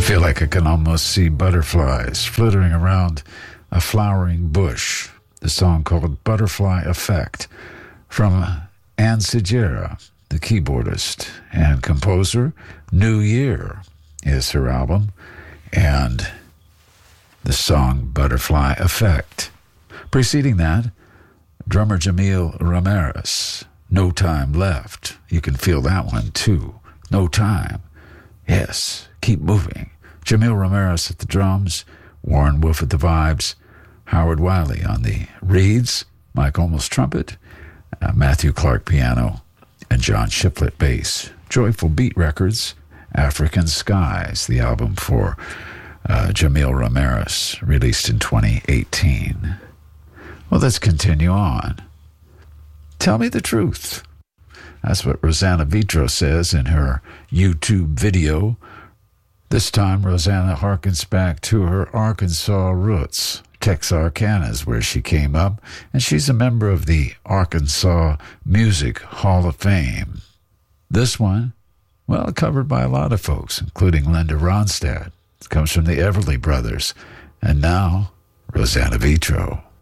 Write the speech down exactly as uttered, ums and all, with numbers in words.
feel like I can almost see butterflies flittering around a flowering bush. The song called Butterfly Effect from Ann Sigera, the keyboardist and composer. New Year is her album, and the song Butterfly Effect. Preceding that, drummer Jamil Ramirez, No Time Left. You can feel that one too. No time. Yes, keep moving. Jamil Ramirez at the drums, Warren Wolf at the vibes, Howard Wiley on the reeds, Mike Olmos trumpet, uh, Matthew Clark piano, and John Shiplet bass. Joyful Beat Records, African Skies, the album for uh, Jamil Ramirez, released in twenty eighteen. Well, let's continue on. Tell me the truth. That's what Rosanna Vitro says in her YouTube video. This time, Rosanna harkens back to her Arkansas roots. Texarkana is where she came up, and she's a member of the Arkansas Music Hall of Fame. This one, well, covered by a lot of folks, including Linda Ronstadt. It comes from the Everly Brothers. And now, Rosanna Vitro.